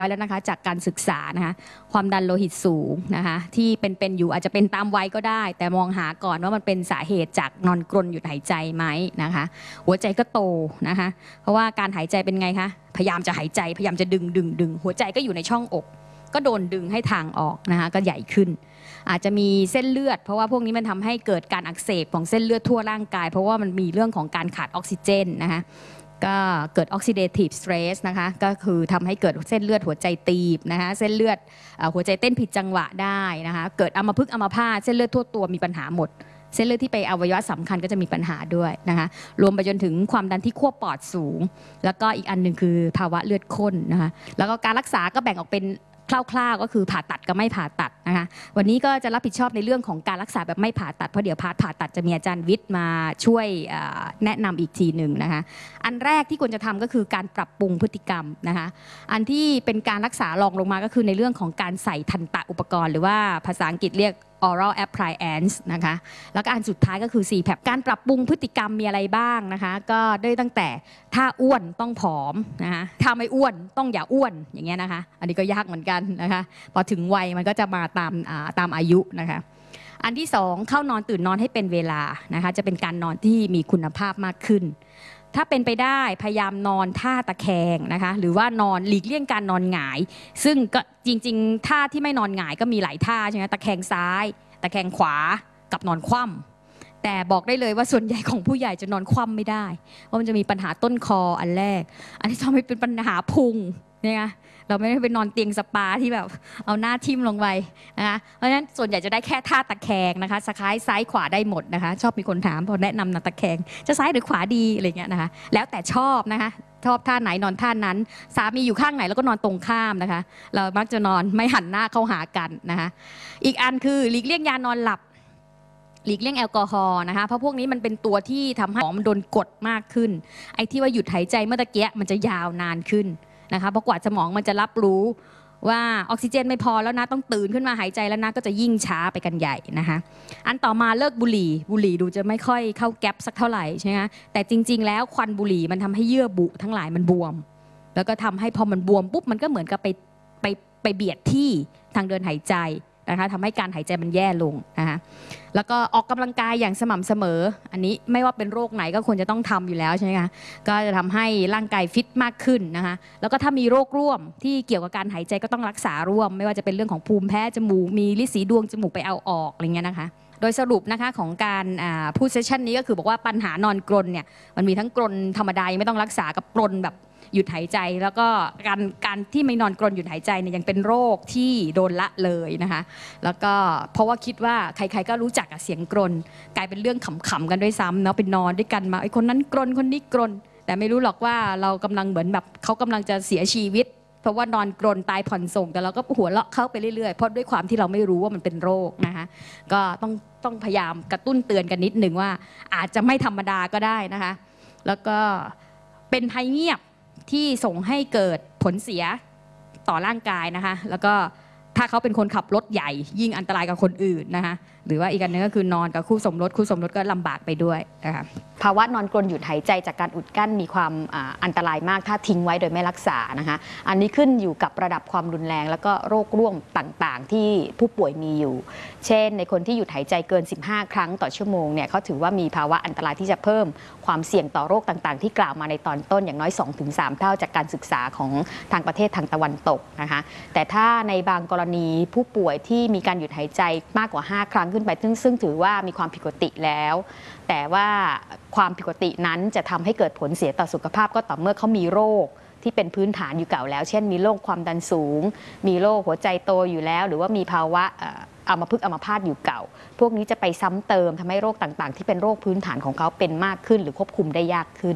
แล้วนะคะจากการศึกษานะคะความดันโลหิตสูงนะคะที่เป็นอยู่อาจจะเป็นตามวัยก็ได้แต่มองหาก่อนว่ามันเป็นสาเหตุจากนอนกรนหยุดหายใจไหมนะคะหัวใจก็โตนะคะเพราะว่าการหายใจเป็นไงคะพยายามจะหายใจพยายามจะดึงหัวใจก็อยู่ในช่องอกก็โดนดึงให้ทางออกนะคะก็ใหญ่ขึ้นอาจจะมีเส้นเลือดเพราะว่าพวกนี้มันทำให้เกิดการอักเสบของเส้นเลือดทั่วร่างกายเพราะว่ามันมีเรื่องของการขาดออกซิเจนนะคะก็เกิด oxidative stress นะคะก็คือทำให้เกิดเส้นเลือดหัวใจตีบนะคะเส้นเลือดหัวใจเต้นผิดจังหวะได้นะคะเกิดอัมพฤกษ์อัมพาตเส้นเลือดทั่วตัวมีปัญหาหมดเส้นเลือดที่ไปอวัยวะสำคัญก็จะมีปัญหาด้วยนะคะรวมไปจนถึงความดันที่ขั้วปอดสูงแล้วก็อีกอันหนึ่งคือภาวะเลือดข้นนะคะแล้วก็การรักษาก็แบ่งออกเป็นคร่าวๆก็คือผ่าตัดกับไม่ผ่าตัดนะคะวันนี้ก็จะรับผิดชอบในเรื่องของการรักษาแบบไม่ผ่าตัดเพราะเดี๋ยวผ่าตัดจะมีอาจารย์วิทย์มาช่วยแนะนำอีกทีหนึ่งนะคะอันแรกที่ควรจะทำก็คือการปรับปรุงพฤติกรรมนะคะอันที่เป็นการรักษารองลงมาก็คือในเรื่องของการใส่ทันตะอุปกรณ์หรือว่าภาษาอังกฤษเรียกoral appliance นะคะแล้วก็อันสุดท้ายก็คือ CPAP การปรับปรุงพฤติกรรมมีอะไรบ้างนะคะก็ได้ตั้งแต่ถ้าอ้วนต้องผอมนะคะถ้าไม่อ้วนต้องอย่าอ้วนอย่างเงี้ยนะคะอันนี้ก็ยากเหมือนกันนะคะพอถึงวัยมันก็จะมาตามอายุนะคะอันที่สองเข้านอนตื่นนอนให้เป็นเวลานะคะจะเป็นการนอนที่มีคุณภาพมากขึ้นถ้าเป็นไปได้พยายามนอนท่าตะแคงนะคะหรือว่านอนหลีกเลี่ยงการนอนหงายซึ่งก็จริงๆท่าที่ไม่นอนหงายก็มีหลายท่าใช่ไหมตะแคงซ้ายตะแคงขวากับนอนคว่ำแต่บอกได้เลยว่าส่วนใหญ่ของผู้ใหญ่จะนอนคว่ำไม่ได้เพราะมันจะมีปัญหาต้นคออันแรกอันที่สองเป็นปัญหาพุงเนี่ยเราไม่ได้ไปนอนเตียงสปาที่แบบเอาหน้าทิ่มลงไปนะคะเพราะฉะนั้นส่วนใหญ่จะได้แค่ท่าตะแคงนะคะซ้ายขวาได้หมดนะคะชอบมีคนถามพอแนะนำนอนตะแคงจะซ้ายหรือขวาดีอะไรเงี้ยนะคะแล้วแต่ชอบนะคะชอบท่าไหนนอนท่านั้นสามีอยู่ข้างไหนแล้วก็นอนตรงข้ามนะคะเรามักจะนอนไม่หันหน้าเข้าหากันนะคะอีกอันคือหลีกเลี่ยงยานอนหลับหลีกเลี่ยงแอลกอฮอล์นะคะเพราะพวกนี้มันเป็นตัวที่ทำให้มันโดนกดมากขึ้นไอ้ที่ว่าหยุดหายใจเมื่อตะเกียมันจะยาวนานขึ้นนะคะเพราะกว่าสมองมันจะรับรู้ว่าออกซิเจนไม่พอแล้วนะต้องตื่นขึ้นมาหายใจแล้วนะก็จะยิ่งช้าไปกันใหญ่นะคะอันต่อมาเลิกบุหรี่ดูจะไม่ค่อยเข้าแก๊ปสักเท่าไหร่ใช่ไหมคะแต่จริงๆแล้วควันบุหรี่มันทำให้เยื่อบุทั้งหลายมันบวมแล้วก็ทำให้พอมันบวมปุ๊บมันก็เหมือนกับไปเบียดที่ทางเดินหายใจนะคะทำให้การหายใจมันแย่ลงนะคะแล้วก็ออกกำลังกายอย่างสม่ำเสมออันนี้ไม่ว่าเป็นโรคไหนก็ควรจะต้องทำอยู่แล้วใช่ไหมคะก็จะทำให้ร่างกายฟิตมากขึ้นนะคะแล้วก็ถ้ามีโรคร่วมที่เกี่ยวกับการหายใจก็ต้องรักษาร่วมไม่ว่าจะเป็นเรื่องของภูมิแพ้จมูกมีฤทธิ์สีดวงจมูกไปเอาออกอะไรเงี้ยนะคะโดยสรุปนะคะของการพูดเซสชันนี้ก็คือบอกว่าปัญหานอนกรนเนี่ยมันมีทั้งกรนธรรมดาไม่ต้องรักษากับกรนแบบหยุดหายใจแล้วก็การที่ไม่นอนกรนหยุดหายใจเนี่ยยังเป็นโรคที่โดนละเลยนะคะแล้วก็เพราะว่าคิดว่าใครๆก็รู้จักเสียงกรนกลายเป็นเรื่องขำๆกันด้วยซ้ำเนาะเป็นนอนด้วยกันมาไอ้คนนั้นกรนคนนี้กรนแต่ไม่รู้หรอกว่าเรากำลังเหมือนแบบเขากำลังจะเสียชีวิตเพราะว่านอนกรนตายผ่อนส่งแต่เราก็หัวเราะเข้าไปเรื่อยๆเพราะด้วยความที่เราไม่รู้ว่ามันเป็นโรคนะคะก็ต้องพยายามกระตุ้นเตือนกันนิดหนึ่งว่าอาจจะไม่ธรรมดาก็ได้นะคะแล้วก็เป็นภัยเงียบที่ส่งให้เกิดผลเสียต่อร่างกายนะคะแล้วก็ถ้าเขาเป็นคนขับรถใหญ่ยิ่งอันตรายกับคนอื่นนะคะหรือว่าอีกอันนึงก็คือนอนกับคู่สมรสก็ลำบากไปด้วยนะคะภาวะนอนกรนหยุดหายใจจากการอุดกั้นมีความอันตรายมากถ้าทิ้งไว้โดยไม่รักษานะคะอันนี้ขึ้นอยู่กับระดับความรุนแรงแล้วก็โรคร่วมต่างๆที่ผู้ป่วยมีอยู่เช่นในคนที่หยุดหายใจเกิน15ครั้งต่อชั่วโมงเนี่ยเขาถือว่ามีภาวะอันตรายที่จะเพิ่มความเสี่ยงต่อโรคต่างๆที่กล่าวมาในตอนต้นอย่างน้อย 2-3 เท่าจากการศึกษาของทางประเทศทางตะวันตกนะคะแต่ถ้าในบางกรณีผู้ป่วยที่มีการหยุดหายใจมากกว่า5ครั้งขึ้นไปซึ่งถือว่ามีความผิดปกติแล้วแต่ว่าความผิดปกตินั้นจะทำให้เกิดผลเสียต่อสุขภาพก็ต่อเมื่อเขามีโรคที่เป็นพื้นฐานอยู่เก่าแล้วเช่นมีโรคความดันสูงมีโรคหัวใจโตอยู่แล้วหรือว่ามีภาวะอัมพฤกษ์อัมพาตอยู่เก่าพวกนี้จะไปซ้ำเติมทำให้โรคต่างๆที่เป็นโรคพื้นฐานของเขาเป็นมากขึ้นหรือควบคุมได้ยากขึ้น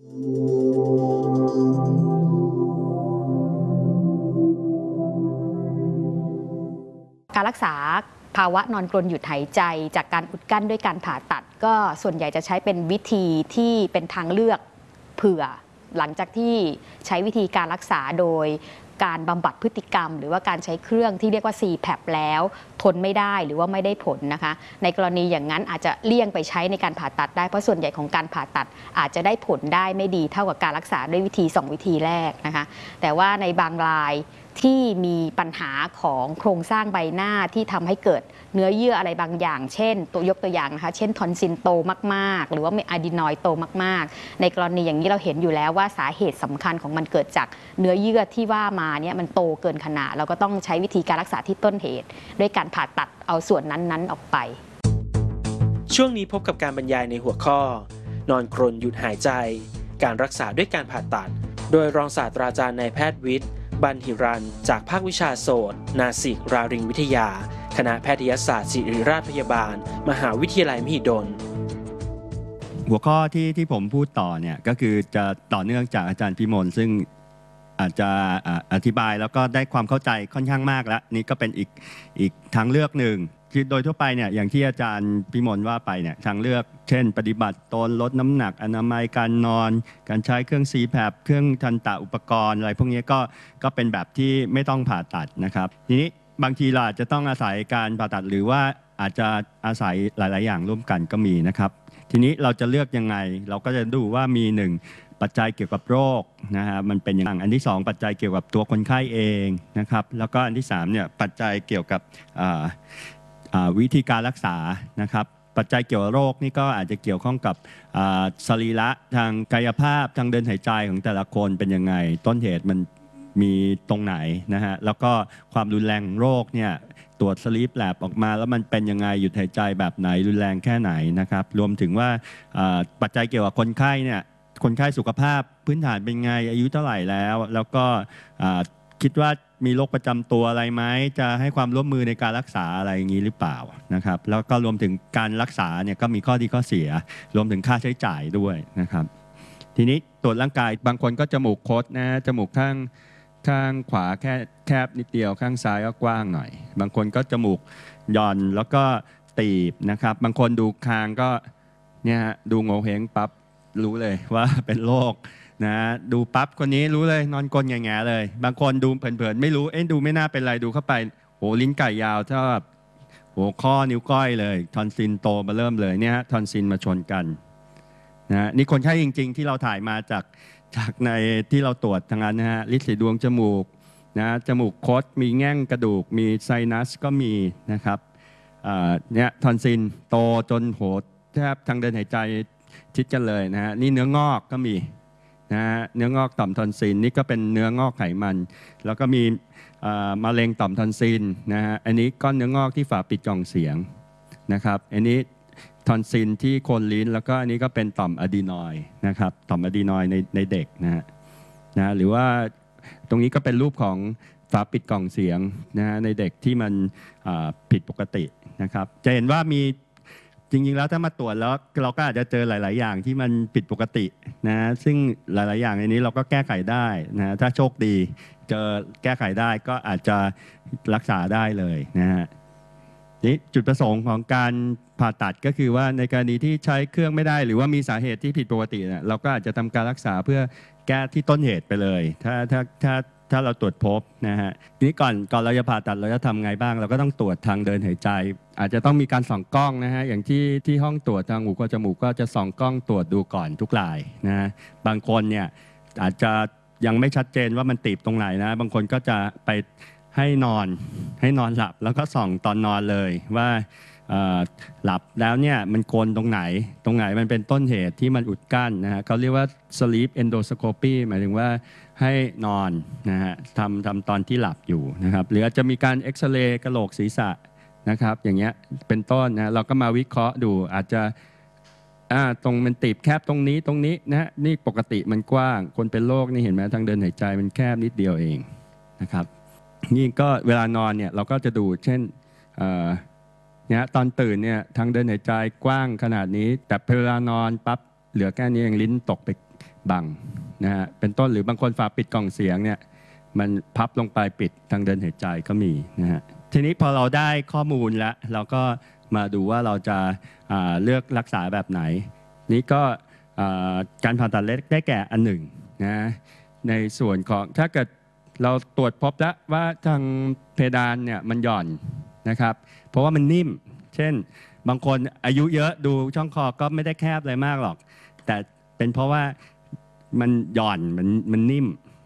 การรักษาภาวะนอนกรนหยุดหายใจจากการอุดกั้นด้วยการผ่าตัดก็ส่วนใหญ่จะใช้เป็นวิธีที่เป็นทางเลือกเผื่อหลังจากที่ใช้วิธีการรักษาโดยการบำบัดพฤติกรรมหรือว่าการใช้เครื่องที่เรียกว่า CPAP แล้วทนไม่ได้หรือว่าไม่ได้ผลนะคะในกรณีอย่างนั้นอาจจะเลี่ยงไปใช้ในการผ่าตัดได้เพราะส่วนใหญ่ของการผ่าตัดอาจจะได้ผลได้ไม่ดีเท่ากับการรักษาด้วยวิธี2วิธีแรกนะคะแต่ว่าในบางรายที่มีปัญหาของโครงสร้างใบหน้าที่ทำให้เกิดเนื้อเยื่ออะไรบางอย่างเช่นยกตัวอย่างนะคะเช่นทอนซิลโตมากๆหรือว่าอะดีนอยด์โตมากๆในกรณีอย่างนี้เราเห็นอยู่แล้วว่าสาเหตุสำคัญของมันเกิดจากเนื้อเยื่อที่ว่ามาเนี่ยมันโตเกินขนาดเราก็ต้องใช้วิธีการรักษาที่ต้นเหตุด้วยการผ่าตัดเอาส่วนนั้นๆออกไปช่วงนี้พบกับการบรรยายในหัวข้อนอนกรนหยุดหายใจการรักษาด้วยการผ่าตัดโดยรองศาสตราจารย์นายแพทย์วิทย์บันหิรันจากภาควิชาโสตนาสิกราริงวิทยาคณะแพทยศาสตร์ศิริราชพยาบาลมหาวิทยาลัยมหิดลหัวข้อที่ผมพูดต่อเนี่ยก็คือจะต่อเนื่องจากอาจารย์พิมลซึ่งอาจจะอธิบายแล้วก็ได้ความเข้าใจค่อนข้างมากแล้วนี่ก็เป็นอีกทางเลือกหนึ่งคือโดยทั่วไปเนี่ยอย่างที่อาจารย์พิมลว่าไปเนี่ยทางเลือกเช่นปฏิบัติตนลดน้ำหนักอนามัยการนอนการใช้เครื่อง CPAP เครื่องทันตะอุปกรณ์อะไรพวกนี้ก็เป็นแบบที่ไม่ต้องผ่าตัดนะครับทีนี้บางทีเราอาจจะต้องอาศัยการผ่าตัดหรือว่าอาจจะอาศัยหลายๆอย่างร่วมกันก็มีนะครับทีนี้เราจะเลือกยังไงเราก็จะดูว่ามี1ปัจจัยเกี่ยวกับโรคนะฮะมันเป็นอย่างอันที่2ปัจจัยเกี่ยวกับตัวคนไข้เองนะครับแล้วก็อันที่3เนี่ยปัจจัยเกี่ยวกับวิธีการรักษานะครับปัจจัยเกี่ยวกับโรคนี่ก็อาจจะเกี่ยวข้องกับสรีระทางกายภาพทางเดินหายใจของแต่ละคนเป็นยังไงต้นเหตุมันมีตรงไหนนะฮะแล้วก็ความรุนแรงของโรคเนี่ยตรวจสลีปแลบออกมาแล้วมันเป็นยังไงหยุดหายใจแบบไหนรุนแรงแค่ไหนนะครับรวมถึงว่าปัจจัยเกี่ยวกับคนไข้เนี่ยคนไข้สุขภาพพื้นฐานเป็นไงอายุเท่าไหร่แล้วก็คิดว่ามีโรคประจำตัวอะไรไหมจะให้ความร่วมมือในการรักษาอะไรอย่างนี้หรือเปล่านะครับแล้วก็รวมถึงการรักษาเนี่ยก็มีข้อดีข้อเสียรวมถึงค่าใช้จ่ายด้วยนะครับทีนี้ตรวจร่างกายบางคนก็จมูกคดนะจมูกข้างขวาแคบนิดเดียวข้างซ้ายก็กว้างหน่อยบางคนก็จมูกหย่อนแล้วก็ตีบนะครับบางคนดูคางก็เนี่ยดูโงเห้งปั๊บรู้เลยว่าเป็นโรคนะดูปั๊บคนนี้รู้เลยนอนกลนแง่ๆเลยบางคนดูเผินๆไม่รู้ดูไม่น่าเป็นไรดูเข้าไปโหลิ้นไก่ยาวเท่าแบบโหข้อนิ้วก้อยเลยทอนซิลโตมาเริ่มเลยเนี่ยทอนซิลมาชนกันนะนี่คนไข้จริงๆที่เราถ่ายมาจากในที่เราตรวจทางนั้นนะฮะลิ้นสีดวงจมูกนะจมูกคดมีแง่งกระดูกมีไซนัสก็มีนะครับเนี่ยทอนซิลโตจนโหแทบทางเดินหายใจชิดกันเลยนะฮะนี่เนื้องอกก็มีนะเนื้องอกต่อมทอนซิลนี่ก็เป็นเนื้องอกไขมันแล้วก็มีมะเร็งต่อมทอนซิลนะฮะอันนี้ก้อนเนื้องอกที่ฝาปิดกล่องเสียงนะครับอันนี้ทอนซิลที่โคนลิ้นแล้วก็อันนี้ก็เป็นต่อมอะดีนอยด์นะครับต่อมอะดีนอยด์ในเด็กนะหรือว่าตรงนี้ก็เป็นรูปของฝาปิดกล่องเสียงนะในเด็กที่มันผิดปกตินะครับจะเห็นว่ามีจริงๆแล้วถ้ามาตรวจแล้วเราก็อาจจะเจอหลายๆอย่างที่มันผิดปกตินะซึ่งหลายๆอย่างในนี้เราก็แก้ไขได้นะถ้าโชคดีเจอแก้ไขได้ก็อาจจะรักษาได้เลยนะฮะนี่จุดประสงค์ของการผ่าตัดก็คือว่าในกรณีที่ใช้เครื่องไม่ได้หรือว่ามีสาเหตุที่ผิดปกติเนี่ยเราก็อาจจะทำการรักษาเพื่อแก้ที่ต้นเหตุไปเลยถ้าเราตรวจพบนะฮะทีนี้ก่อนเราจะผ่าตัดเราจะทำไงบ้างเราก็ต้องตรวจทางเดินหายใจอาจจะต้องมีการส่องกล้องนะฮะอย่างที่ห้องตรวจทางหูคอจมูกก็จะส่องกล้องตรวจดูก่อนทุกรายนะฮะบางคนเนี่ยอาจจะยังไม่ชัดเจนว่ามันตีบตรงไหนนะบางคนก็จะไปให้นอนหลับแล้วก็ส่องตอนนอนเลยว่าหลับแล้วเนี่ยมันโกนตรงไหนมันเป็นต้นเหตุที่มันอุดกั้นนะฮะเขาเรียกว่า sleep endoscopy หมายถึงว่าให้นอนนะฮะทำตอนที่หลับอยู่นะครับหรืออาจจะมีการเอ็กซเรย์กะโหลกศีรษะนะครับอย่างเงี้ยเป็นต้นนะเราก็มาวิเคราะห์ดูอาจจะตรงมันตีบแคบตรงนี้นะนี่ปกติมันกว้างคนเป็นโรคนี่เห็นไหมทางเดินหายใจมันแคบนิดเดียวเองนะครับนี่ก็เวลานอนเนี่ยเราก็จะดูเช่นเนี่ยตอนตื่นเนี่ยทางเดินหายใจกว้างขนาดนี้แต่เวลานอนปั๊บเหลือแค่นี้เองลิ้นตกไปบังนะฮะเป็นต้นหรือบางคนฝาปิดกล่องเสียงเนี่ยมันพับลงไปปิดทางเดินหายใจก็มีนะฮะทีนี้พอเราได้ข้อมูลแล้วเราก็มาดูว่าเราจะเลือกรักษาแบบไหนนี่ก็การผ่าตัดเล็กได้แก่อันหนึ่งนะในส่วนของถ้าเกิดเราตรวจพบแล้วว่าทางเพดานเนี่ยมันหย่อนนะครับเพราะว่ามันนิ่มเช่นบางคนอายุเยอะดูช่องคอก็ไม่ได้แคบอะไรมากหรอกแต่เป็นเพราะว่ามันหย่อนมันนิ่ม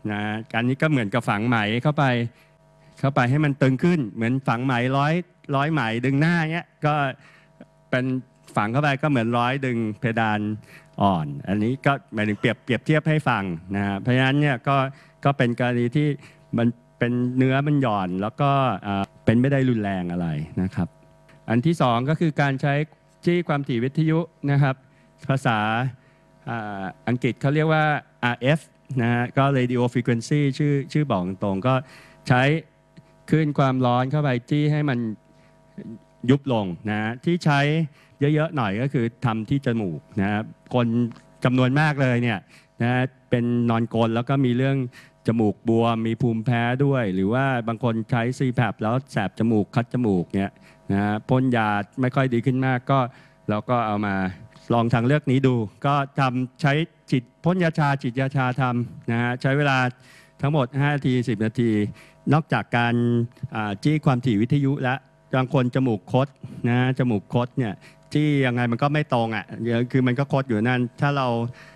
นะการนี้ก็เหมือนกับฝังไหมเข้าไปให้มันตึงขึ้นเหมือนฝังไหมร้อยไหมดึงหน้าเงี้ยก็เป็นฝังเข้าไปก็เหมือนร้อยดึงเพดานอ่อนอันนี้ก็หมายถึงเปรียบเทียบให้ฟังนะฮะเพราะฉะนั้นเนี่ยก็เป็นกรณีที่มันเป็นเนื้อมันหย่อนแล้วก็เป็นไม่ได้รุนแรงอะไรนะครับอันที่สองก็คือการใช้จี้ความถี่วิทยุนะครับภาษาอังกฤษเขาเรียกว่า RF นะฮะก็ radio frequency ชื่อบอกตรงก็ใช้คลื่นความร้อนเข้าไปจี้ให้มันยุบลงนะที่ใช้เยอะๆหน่อยก็คือทำที่จมูกนะคนจำนวนมากเลยเนี่ยนะเป็นนอนกรนแล้วก็มีเรื่องจมูกบวมมีภูมิแพ้ด้วยหรือว่าบางคนใช้ CPAP แล้วแสบจมูกคัดจมูกเนี่ยนะพ่นยาไม่ค่อยดีขึ้นมากก็เราก็เอามาลองทางเลือกนี้ดูก็ทำใช้ฉีดพ่นยาชาฉีดยาชาทำนะฮะใช้เวลาทั้งหมด5นาที10นาทีนอกจากการจี้ความถี่วิทยุและบางคนจมูกคดนะจมูกคดเนี่ยจี้ยังไงมันก็ไม่ตรงอ่ะคือมันก็คดอยู่นั่นถ้าเรา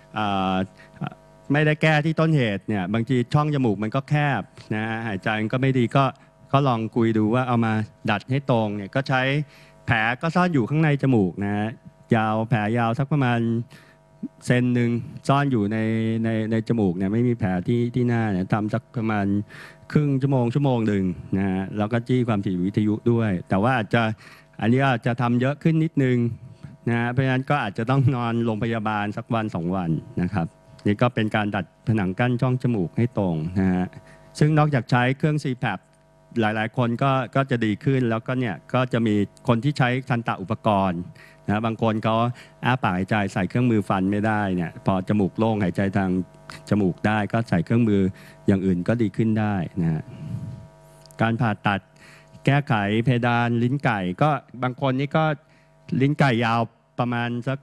ไม่ได้แก้ที่ต้นเหตุเนี่ยบางทีช่องจมูกมันก็แคบนะหายใจมันก็ไม่ดีก็ลองคุยดูว่าเอามาดัดให้ตรงเนี่ยก็ใช้แผลก็ซ่อนอยู่ข้างในจมูกนะยาวแผลยาวสักประมาณเซนหนึ่งซ่อนอยู่ในจมูกเนี่ยไม่มีแผลที่หน้าเนี่ยทำสักประมาณครึ่งชั่วโมงหนึ่งนะฮะแล้วก็จี้ความถี่วิทยุด้วยแต่ว่าอันนี้อาจจะทำเยอะขึ้นนิดนึงนะเพราะฉะนั้นก็อาจจะต้องนอนโรงพยาบาลสักวัน2 วันนะครับนี่ก็เป็นการดัดผนังกั้นช่องจมูกให้ตรงนะฮะซึ่งนอกจากใช้เครื่อง CPAP หลายๆคนก็จะดีขึ้นแล้วก็เนี่ยก็จะมีคนที่ใช้ทันตะอุปกรณ์นะบางคนเขาอ้าปากหายใจใส่เครื่องมือฟันไม่ได้เนี่ยพอจมูกโล่งหายใจทางจมูกได้ก็ใส่เครื่องมืออย่างอื่นก็ดีขึ้นได้นะฮะการผ่าตัดแก้ไขเพดานลิ้นไก่ก็บางคนนี่ก็ลิ้นไก่ยาวประมาณสัก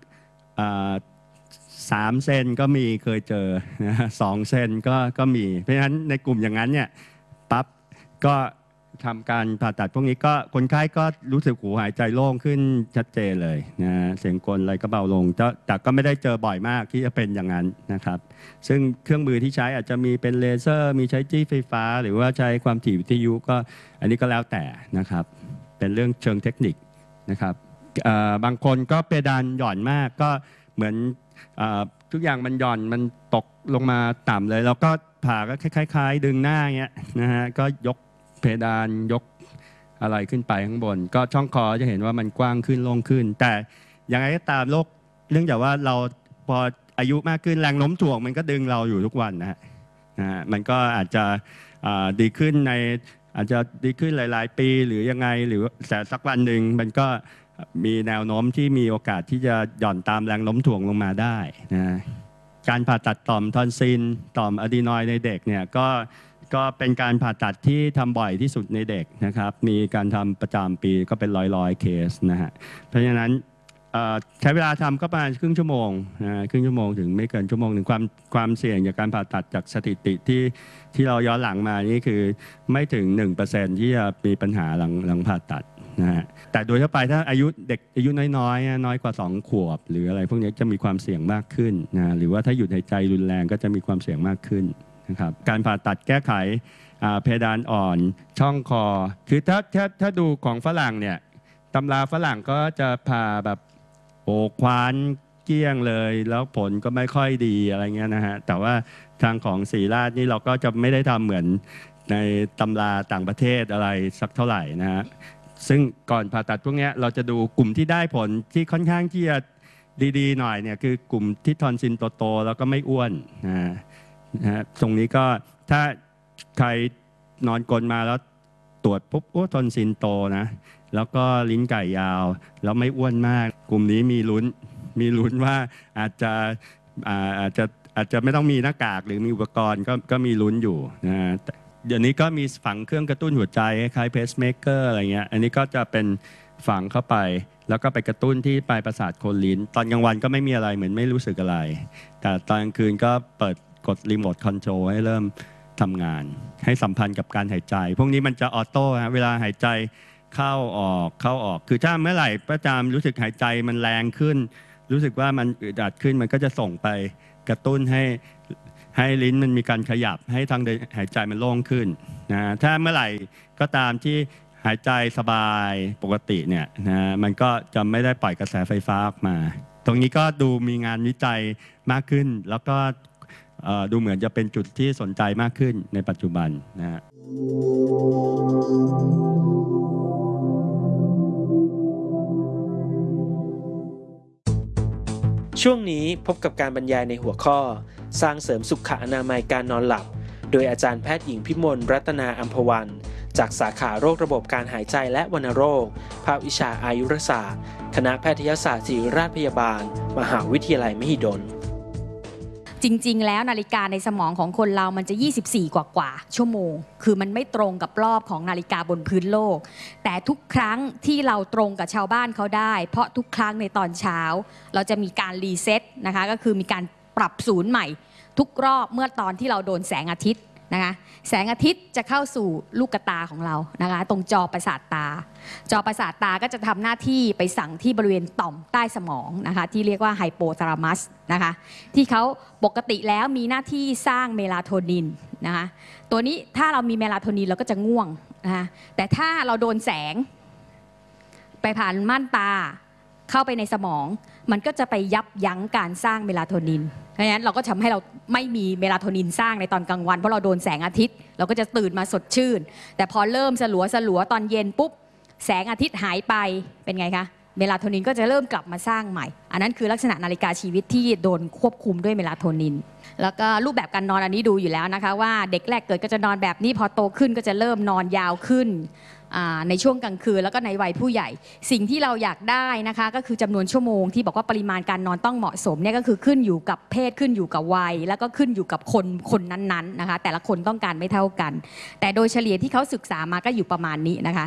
3 เซนก็มีเคยเจอนะ2 เซนก็มีเพราะฉะนั้นในกลุ่มอย่างนั้นเนี่ยปั๊บก็ทำการผ่าตัดพวกนี้ก็คนไข้ก็รู้สึกหูหายใจโล่งขึ้นชัดเจนเลยนะเสียงกลอะไรก็เบาลงแต่ก็ไม่ได้เจอบ่อยมากที่จะเป็นอย่างนั้นนะครับซึ่งเครื่องมือที่ใช้อาจจะมีเป็นเลเซอร์มีใช้จี้ไฟฟ้าหรือว่าใช้ความถี่วิทยุก็อันนี้ก็แล้วแต่นะครับเป็นเรื่องเชิงเทคนิคนะครับบางคนก็เพดานหย่อนมากก็เหมือนทุกอย่างมันหย่อนมันตกลงมาต่ำเลยแล้วก็ผ่าก็คล้ายๆดึงหน้าเงี้ยนะฮะก็ยกเพดานยกอะไรขึ้นไปข้างบนก็ช่องคอจะเห็นว่ามันกว้างขึ้นโล่งขึ้นแต่ยังไงก็ตามโรคเนื่องจากว่าเราพออายุมากขึ้นแรงโน้มถ่วงมันก็ดึงเราอยู่ทุกวันนะฮะมันก็อาจจะดีขึ้นอาจจะดีขึ้นหลายๆปีหรือยังไงหรือแต่สักวันหนึ่งมันก็มีแนวโน้มที่มีโอกาสที่จะหย่อนตามแรงโน้มถ่วงลงมาได้นะการผ่าตัดต่อมทอนซิลต่อมอะดีนอยด์ในเด็กเนี่ยก็เป็นการผ่าตัดที่ทำบ่อยที่สุดในเด็กนะครับมีการทำประจำปีก็เป็นร้อยเคสนะฮะเพราะฉะนั้นใช้เวลาทำก็ประมาณครึ่งชั่วโมงครึ่งชั่วโมงถึงไม่เกินชั่วโมงหนึ่งความเสี่ยงจากการผ่าตัดจากสถิติที่เราย้อนหลังมานี่คือไม่ถึง 1% ที่จะมีปัญหาหลังผ่าตัดนะฮะแต่โดยทั่วไปถ้าเด็กอายุน้อยกว่า2 ขวบหรืออะไรพวกนี้จะมีความเสี่ยงมากขึ้นนะหรือว่าถ้าหยุดหายใจรุนแรงก็จะมีความเสี่ยงมากขึ้นนะครับการผ่าตัดแก้ไขเพดานอ่อนช่องคอคือถ้าดูของฝรั่งเนี่ยตำราฝรั่งก็จะผ่าแบบคว้านเกลี้ยงเลยแล้วผลก็ไม่ค่อยดีอะไรเงี้ยนะฮะแต่ว่าทางของศรีราชนี่เราก็จะไม่ได้ทำเหมือนในตำราต่างประเทศอะไรสักเท่าไหร่นะฮะซึ่งก่อนผ่าตัดพวกนี้เราจะดูกลุ่มที่ได้ผลที่ค่อนข้างที่จะดีๆหน่อยเนี่ยคือกลุ่มที่ทอนซิลโตๆแล้วก็ไม่อ้วนนะฮะตรงนี้ก็ถ้าใครนอนกลนมาแล้วตรวจปุ๊บทอนซิลโตนะแล้วก็ลิ้นไก่ยาวแล้วไม่อ้วนมากกลุ่มนี้มีลุ้นว่าอาจจะไม่ต้องมีหน้ากากหรือมีอุปกรณ์ก็มีลุ้นอยู่นะเดี๋ยวนี้ก็มีฝังเครื่องกระตุ้นหัวใจคล้ายเพสเมเกอร์อะไรเงี้ยอันนี้ก็จะเป็นฝังเข้าไปแล้วก็ไปกระตุ้นที่ปลายประสาทโคนลิ้นตอนกลางวันก็ไม่มีอะไรเหมือนไม่รู้สึกอะไรแต่ตอนกลางคืนก็เปิดกดรีโมทคอนโทรลให้เริ่มทำงานให้สัมพันธ์กับการหายใจพวกนี้มันจะออโต้เวลาหายใจเข้าออกคือถ้าเมื่อไหร่ประจำรู้สึกหายใจมันแรงขึ้นรู้สึกว่ามันอึดอัดขึ้นมันก็จะส่งไปกระตุ้นให้ให้ลิ้นมันมีการขยับให้ทางเดินหายใจมันโล่งขึ้นนะถ้าเมื่อไหร่ก็ตามที่หายใจสบายปกติเนี่ยนะมันก็จะไม่ได้ปล่อยกระแสไฟฟ้าออกมาตรงนี้ก็ดูมีงานวิจัยมากขึ้นแล้วก็ดูเหมือนจะเป็นจุดที่สนใจมากขึ้นในปัจจุบันนะฮะช่วงนี้พบกับการบรรยายในหัวข้อสร้างเสริมสุขอนามัยการนอนหลับโดยอาจารย์แพทย์หญิงพิมลรัตนาอัมพวันจากสาขาโรคระบบการหายใจและวัณโรคภาควิชาอายุรศาสตร์คณะแพทยศาสตร์ศิริราชพยาบาลมหาวิทยาลัยมหิดลจริงๆแล้วนาฬิกาในสมองของคนเรามันจะ24กว่าชั่วโมงคือมันไม่ตรงกับรอบของนาฬิกาบนพื้นโลกแต่ทุกครั้งที่เราตรงกับชาวบ้านเขาได้เพราะทุกครั้งในตอนเช้าเราจะมีการรีเซ็ตนะคะก็คือมีการปรับศูนย์ใหม่ทุกรอบเมื่อตอนที่เราโดนแสงอาทิตย์นะคะแสงอาทิตย์จะเข้าสู่ลูกตาของเรานะคะตรงจอประสาทตาจอประสาทตาก็จะทำหน้าที่ไปสั่งที่บริเวณต่อมใต้สมองนะคะที่เรียกว่าไฮโปทาลามัสนะคะที่เขาปกติแล้วมีหน้าที่สร้างเมลาโทนินนะคะตัวนี้ถ้าเรามีเมลาโทนินเราก็จะง่วงนะคะแต่ถ้าเราโดนแสงไปผ่านม่านตาเข้าไปในสมองมันก็จะไปยับยั้งการสร้างเมลาโทนินเพราะฉะนั้นเราก็ทำให้เราไม่มีเมลาโทนินสร้างในตอนกลางวันเพราะเราโดนแสงอาทิตย์เราก็จะตื่นมาสดชื่นแต่พอเริ่มสลัวตอนเย็นปุ๊บแสงอาทิตย์หายไปเป็นไงคะเมลาโทนินก็จะเริ่มกลับมาสร้างใหม่อันนั้นคือลักษณะนาฬิกาชีวิตที่โดนควบคุมด้วยเมลาโทนินแล้วก็รูปแบบการนอนอันนี้ดูอยู่แล้วนะคะว่าเด็กแรกเกิดก็จะนอนแบบนี้พอโตขึ้นก็จะเริ่มนอนยาวขึ้นในช่วงกลางคืนแล้วก็ในวัยผู้ใหญ่สิ่งที่เราอยากได้นะคะก็คือจำนวนชั่วโมงที่บอกว่าปริมาณการนอนต้องเหมาะสมเนี่ยก็คือขึ้นอยู่กับเพศขึ้นอยู่กับวัยแล้วก็ขึ้นอยู่กับคนนั้นๆนะคะแต่ละคนต้องการไม่เท่ากันแต่โดยเฉลี่ยที่เขาศึกษามาก็อยู่ประมาณนี้นะคะ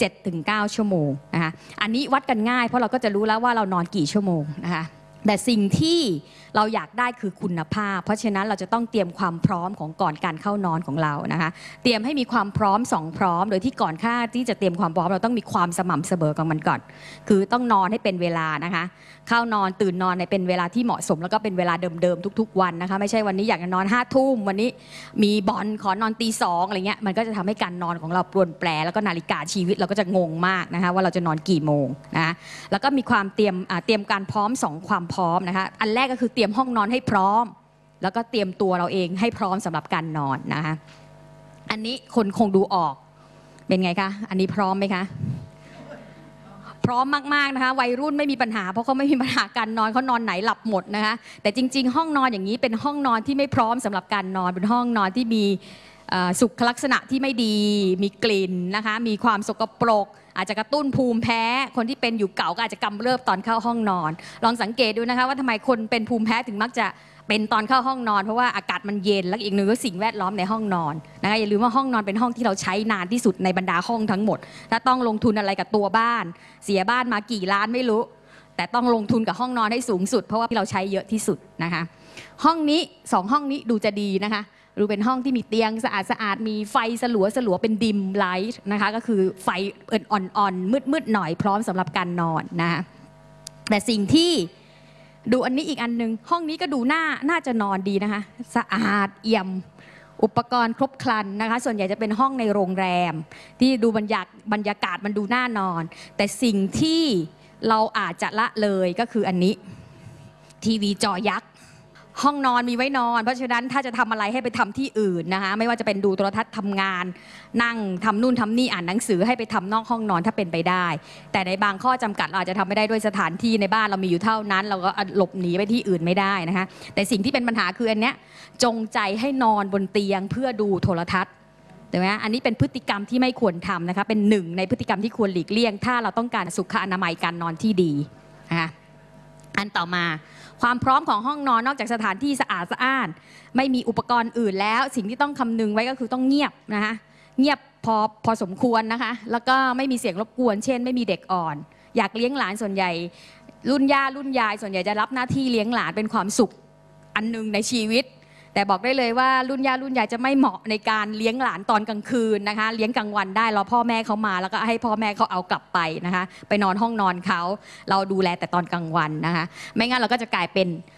7-9 ชั่วโมงนะคะอันนี้วัดกันง่ายเพราะเราก็จะรู้แล้วว่าเรานอนกี่ชั่วโมงนะคะแต่สิ่งที่เราอยากได้คือคุณภาพเพราะฉะนั้นเราจะต้องเตรียมความพร้อมของก่อนการเข้านอนของเรานะคะเตรียมให้มีความพร้อม2พร้อมโดยที่ก่อนค่าที่จะเตรียมความพร้อมเราต้องมีความสม่ำเสมอกับมันก่อนคือต้องนอนให้เป็นเวลานะคะเข้านอนตื่นนอนในเป็นเวลาที่เหมาะสมแล้วก็เป็นเวลาเดิมๆทุกๆวันนะคะไม่ใช่วันนี้อยากจะนอน5 ทุ่มวันนี้มีบอลขอนอนตี 2อะไรเงี้ยมันก็จะทำให้การนอนของเราปรวนแปรแล้วก็นาฬิกาชีวิตเราก็จะงงมากนะคะว่าเราจะนอนกี่โมงนะแล้วก็มีความเตรียมการพร้อม2ความพร้อมนะคะอันแรกก็คือเตรียมห้องนอนให้พร้อมแล้วก็เตรียมตัวเราเองให้พร้อมสำหรับการนอนนะคะอันนี้คนคงดูออกเป็นไงคะอันนี้พร้อมไหมคะพร้อมมากๆนะคะวัยรุ่นไม่มีปัญหาเพราะเขาไม่มีปัญหาการนอนเขานอนไหนหลับหมดนะคะแต่จริงๆห้องนอนอย่างนี้เป็นห้องนอนที่ไม่พร้อมสำหรับการนอนเป็นห้องนอนที่มีสุขลักษณะที่ไม่ดีมีกลิ่นนะคะมีความสกปรกอาจจะกระตุ้นภูมิแพ้คนที่เป็นอยู่เก่าก็อาจจะกำเริบตอนเข้าห้องนอนลองสังเกตดูนะคะว่าทำไมคนเป็นภูมิแพ้ถึงมักจะเป็นตอนเข้าห้องนอนเพราะว่าอากาศมันเย็นและอีกหนึ่งก็สิ่งแวดล้อมในห้องนอนนะคะอย่าลืมว่าห้องนอนเป็นห้องที่เราใช้นานที่สุดในบรรดาห้องทั้งหมดถ้าต้องลงทุนอะไรกับตัวบ้านเสียบ้านมากี่ล้านไม่รู้แต่ต้องลงทุนกับห้องนอนให้สูงสุดเพราะว่าเราใช้เยอะที่สุดนะคะห้องนี้2ห้องนี้ดูจะดีนะคะดูเป็นห้องที่มีเตียงสะอาดมีไฟสลัวเป็นดิมไลท์นะคะก็คือไฟอ่อนๆมืดๆหน่อยพร้อมสำหรับการนอนนะคะแต่สิ่งที่ดูอันนี้อีกอันนึงห้องนี้ก็ดูน่าจะนอนดีนะคะสะอาดเอี่ยมอุปกรณ์ครบครันนะคะส่วนใหญ่จะเป็นห้องในโรงแรมที่ดูบรรยากาศมันดูน่านอนแต่สิ่งที่เราอาจจะละเลยก็คืออันนี้ทีวีจอยักษ์ห้องนอนมีไว้นอนเพราะฉะนั้นถ้าจะทำอะไรให้ไปทำที่อื่นนะคะไม่ว่าจะเป็นดูโทรทัศน์ทำงานนั่งทำนู่นทำนี่อ่านหนังสือให้ไปทำนอกห้องนอนถ้าเป็นไปได้แต่ในบางข้อจำกัดเราอาจจะทำไม่ได้ด้วยสถานที่ในบ้านเรามีอยู่เท่านั้นเราก็หลบหนีไปที่อื่นไม่ได้นะคะแต่สิ่งที่เป็นปัญหาคืออันเนี้ยจงใจให้นอนบนเตียงเพื่อดูโทรทัศน์ถูกไหมอันนี้เป็นพฤติกรรมที่ไม่ควรทำนะคะเป็นหนึ่งในพฤติกรรมที่ควรหลีกเลี่ยงถ้าเราต้องการสุขอนามัยการนอนที่ดีนะคะอันต่อมาความพร้อมของห้องนอนนอกจากสถานที่สะอาดสะอ้านไม่มีอุปกรณ์อื่นแล้วสิ่งที่ต้องคำนึงไว้ก็คือต้องเงียบนะคะเงียบพอสมควรนะคะแล้วก็ไม่มีเสียงรบกวนเช่นไม่มีเด็กอ่อนอยากเลี้ยงหลานส่วนใหญ่รุ่นย่ารุ่นยายส่วนใหญ่จะรับหน้าที่เลี้ยงหลานเป็นความสุขอันนึงในชีวิตแต่บอกได้เลยว่ารุ่นย่ารุ่นยายจะไม่เหมาะในการเลี้ยงหลานตอนกลางคืนนะคะเลี้ยงกลางวันได้รอพ่อแม่เขามาแล้วก็ให้พ่อแม่เขาเอากลับไปนะคะไปนอนห้องนอนเขาเราดูแลแต่ตอนกลางวันนะคะไม่งั้นเราก็จะกลายเป็น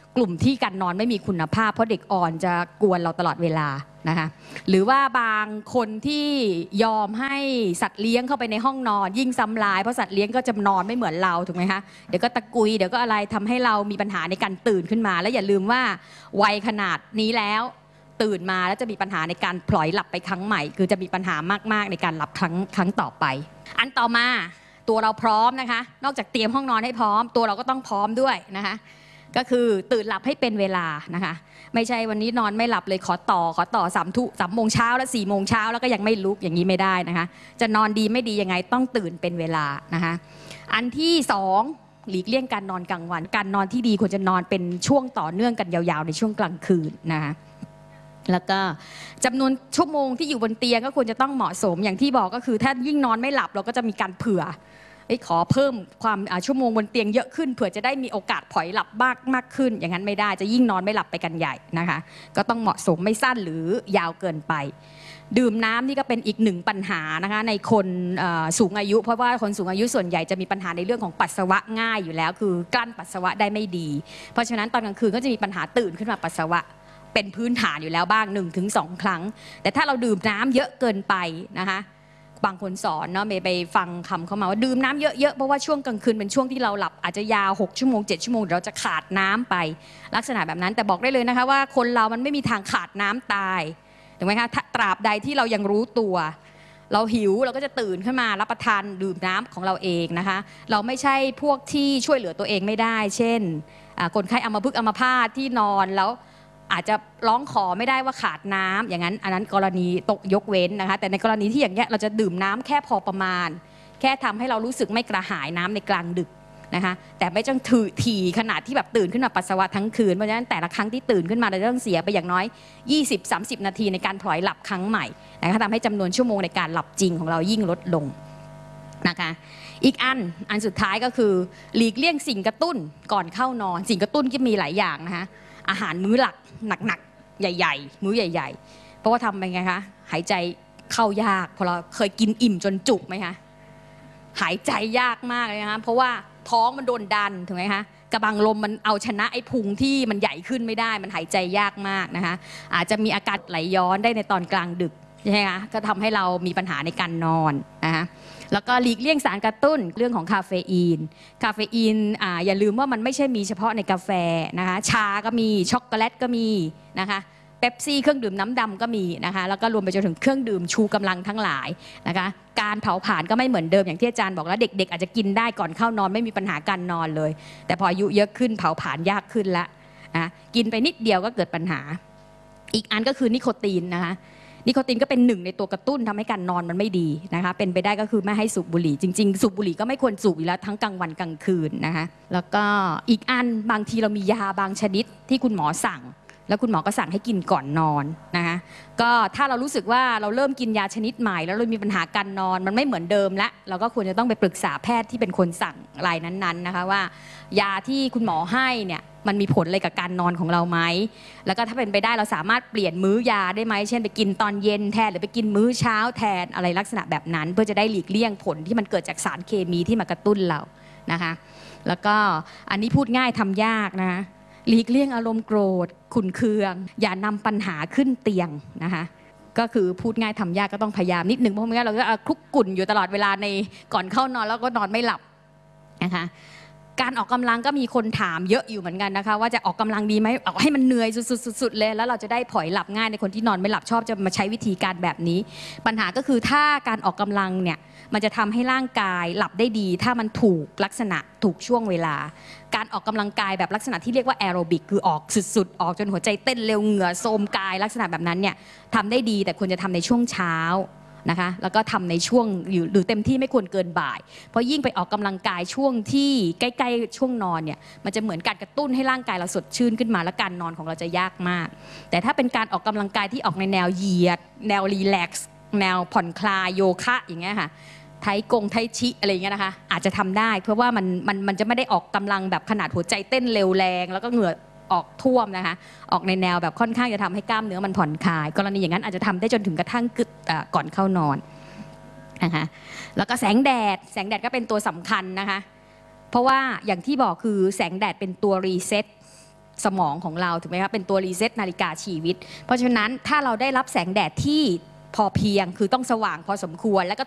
กลุ่มที่การนอนไม่มีคุณภาพเพราะเด็กอ่อนจะกวนเราตลอดเวลานะคะหรือว่าบางคนที่ยอมให้สัตว์เลี้ยงเข้าไปในห้องนอนยิ่งซ้ำร้ายเพราะสัตว์เลี้ยงก็จะนอนไม่เหมือนเราถูกไหมคะเดี๋ยวก็ตะกุยเดี๋ยวก็อะไรทำให้เรามีปัญหาในการตื่นขึ้นมาและอย่าลืมว่าวัยขนาดนี้แล้วตื่นมาแล้วจะมีปัญหาในการพลอยหลับไปครั้งใหม่คือจะมีปัญหามากๆในการหลับครั้งต่อไปอันต่อมาตัวเราพร้อมนะคะนอกจากเตรียมห้องนอนให้พร้อมตัวเราก็ต้องพร้อมด้วยนะคะก็คือตื่นหลับให้เป็นเวลานะคะไม่ใช่วันนี้นอนไม่หลับเลยขอต่อ3 โมงเช้าแล้ว4 โมงเช้าแล้วก็ยังไม่ลุกอย่างนี้ไม่ได้นะคะจะนอนดีไม่ดียังไงต้องตื่นเป็นเวลานะคะอันที่2หลีกเลี่ยงการนอนกลางวันการนอนที่ดีควรจะนอนเป็นช่วงต่อเนื่องกันยาวๆในช่วงกลางคืนนะคะแล้วก็จำนวนชั่วโมงที่อยู่บนเตียงก็ควรจะต้องเหมาะสมอย่างที่บอกก็คือถ้ายิ่งนอนไม่หลับเราก็จะมีการเผื่อขอเพิ่มความชั่วโมงบนเตียงเยอะขึ้นเผื่อจะได้มีโอกาสผลอยหลับมากขึ้นอย่างนั้นไม่ได้จะยิ่งนอนไม่หลับไปกันใหญ่นะคะก็ต้องเหมาะสมไม่สั้นหรือยาวเกินไปดื่มน้ำนี่ก็เป็นอีกหนึ่งปัญหานะคะในคนสูงอายุเพราะว่าคนสูงอายุส่วนใหญ่จะมีปัญหาในเรื่องของปัสสาวะง่ายอยู่แล้วคือกลั้นปัสสาวะได้ไม่ดีเพราะฉะนั้นตอนกลางคืนก็จะมีปัญหาตื่นขึ้นมาปัสสาวะเป็นพื้นฐานอยู่แล้วบ้าง 1-2 ครั้งแต่ถ้าเราดื่มน้ำเยอะเกินไปนะคะบางคนสอนเนาะเมย์ไปฟังคำเข้ามาว่าดื่มน้ำเยอะๆเพราะว่าช่วงกลางคืนเป็นช่วงที่เราหลับอาจจะยาว6 ชั่วโมง 7 ชั่วโมงเราจะขาดน้ำไปลักษณะแบบนั้นแต่บอกได้เลยนะคะว่าคนเรามันไม่มีทางขาดน้ำตายถูกไหมคะตราบใดที่เรายังรู้ตัวเราหิวเราก็จะตื่นขึ้นมารับประทานดื่มน้ำของเราเองนะคะเราไม่ใช่พวกที่ช่วยเหลือตัวเองไม่ได้เช่นคนไข้อัมพฤกษ์อัมพาตที่นอนแล้วอาจจะร้องขอไม่ได้ว่าขาดน้ำอย่างนั้นอันนั้นกรณีตกยกเว้นนะคะแต่ในกรณีที่อย่างเงี้ยเราจะดื่มน้ำแค่พอประมาณแค่ทำให้เรารู้สึกไม่กระหายน้ำในกลางดึกนะคะแต่ไม่ต้องถี่ขนาดที่แบบตื่นขึ้นมาปัสสาวะทั้งคืนเพราะฉะนั้นแต่ละครั้งที่ตื่นขึ้นมาเราต้องเสียไปอย่างน้อย 20-30 นาทีในการพลอยหลับครั้งใหม่นะคะทำให้จำนวนชั่วโมงในการหลับจริงของเรายิ่งลดลงนะคะอีกอันสุดท้ายก็คือหลีกเลี่ยงสิ่งกระตุ้นก่อนเข้านอนสิ่งกระตุ้นก็มีหลายอย่างนะคะอาหารมื้อหลักหนักๆใหญ่ๆมื้อใหญ่ๆเพราะว่าทำไปไงคะหายใจเข้ายากพอเราเคยกินอิ่มจนจุกไหมคะหายใจยากมากเลยนะคะเพราะว่าท้องมันโดนดันถูกไหมคะกระบังลมมันเอาชนะไอ้พุงที่มันใหญ่ขึ้นไม่ได้มันหายใจยากมากนะคะอาจจะมีอาการไหลย้อนได้ในตอนกลางดึกใช่ไหมคะก็ทำให้เรามีปัญหาในการนอนนะคะแล้วก็หลีกเลี่ยงสารกระตุ้นเรื่องของคาเฟอีนอย่าลืมว่ามันไม่ใช่มีเฉพาะในกาแฟนะคะชาก็มีช็อกโกแลตก็มีนะคะเป๊ปซี่เครื่องดื่มน้ำดำก็มีนะคะแล้วก็รวมไปจนถึงเครื่องดื่มชูกำลังทั้งหลายนะคะการเผาผลาญก็ไม่เหมือนเดิมอย่างที่อาจารย์บอกแล้วเด็กๆอาจจะกินได้ก่อนเข้านอนไม่มีปัญหาการนอนเลยแต่พออายุเยอะขึ้นเผาผลาญยากขึ้นละนะกินไปนิดเดียวก็เกิดปัญหาอีกอันก็คือนิโคตินนะคะนิโคตินก็เป็นหนึ่งในตัวกระตุ้นทำให้การนอนมันไม่ดีนะคะเป็นไปได้ก็คือไม่ให้สูบบุหรี่จริงๆสูบบุหรี่ก็ไม่ควรสูบอยู่แล้วทั้งกลางวันกลางคืนนะคะแล้วก็อีกอันบางทีเรามียาบางชนิดที่คุณหมอสั่งแล้วคุณหมอก็สั่งให้กินก่อนนอนนะคะก็ถ้าเรารู้สึกว่าเราเริ่มกินยาชนิดใหม่แล้วเรามีปัญหาการนอนมันไม่เหมือนเดิมแล้วเราก็ควรจะต้องไปปรึกษาแพทย์ที่เป็นคนสั่งรายนั้นๆนะคะว่ายาที่คุณหมอให้เนี่ยมันมีผลอะไรกับการนอนของเราไหมแล้วก็ถ้าเป็นไปได้เราสามารถเปลี่ยนมื้อยาได้ไหมเช่นไปกินตอนเย็นแทนหรือไปกินมื้อเช้าแทนอะไรลักษณะแบบนั้นเพื่อจะได้หลีกเลี่ยงผลที่มันเกิดจากสารเคมีที่มากระตุ้นเรานะคะแล้วก็อันนี้พูดง่ายทำยากนะคะหลีกเลี่ยงอารมณ์โกรธขุ่นเคืองอย่านำปัญหาขึ้นเตียงนะคะก็คือพูดง่ายทำยากก็ต้องพยายามนิดนึงเพราะไม่งั้นเราก็คลุกกลุ่นอยู่ตลอดเวลาในก่อนเข้านอนแล้วก็นอนไม่หลับนะคะการออกกำลังก็มีคนถามเยอะอยู่เหมือนกันนะคะว่าจะออกกำลังดีไหมออกให้มันเหนื่อยสุดๆเลยแล้วเราจะได้ผลอยหลับง่ายในคนที่นอนไม่หลับชอบจะมาใช้วิธีการแบบนี้ปัญหาก็คือถ้าการออกกำลังเนี่ยมันจะทำให้ร่างกายหลับได้ดีถ้ามันถูกลักษณะถูกช่วงเวลาการออกกำลังกายแบบลักษณะที่เรียกว่าแอโรบิกคือออกสุดๆออกจนหัวใจเต้นเร็วเหงื่อโทรมกายลักษณะแบบนั้นเนี่ยทำได้ดีแต่ควรจะทำในช่วงเช้านะคะแล้วก็ทำในช่วงหรือเต็มที่ไม่ควรเกินบ่ายเพราะยิ่งไปออกกำลังกายช่วงที่ใกล้ๆช่วงนอนเนี่ยมันจะเหมือนการกระตุ้นให้ร่างกายเราสดชื่นขึ้นมาและการนอนของเราจะยากมากแต่ถ้าเป็นการออกกำลังกายที่ออกในแนวเหยียดแนวรีแลกซ์แนวผ่อนคลายโยคะอย่างเงี้ยค่ะไทชิอะไรอย่างเงี้ยนะคะอาจจะทำได้เพราะว่ามันจะไม่ได้ออกกำลังแบบขนาดหัวใจเต้นเร็วแรงแล้วก็เหงื่อออกท่วมนะคะออกในแนวแบบค่อนข้างจะทำให้กล้ามเนื้อมันผ่อนคลายกรณีอย่างนั้นอาจจะทำได้จนถึงกระทั่งก่อนเข้านอนนะคะแล้วก็แสงแดดก็เป็นตัวสำคัญนะคะเพราะว่าอย่างที่บอกคือแสงแดดเป็นตัวรีเซ็ตสมองของเราถูกไหมคะเป็นตัวรีเซ็ตนาฬิกาชีวิตเพราะฉะนั้นถ้าเราได้รับแสงแดดที่พอเพียงคือต้องสว่างพอสมควรแล้วก็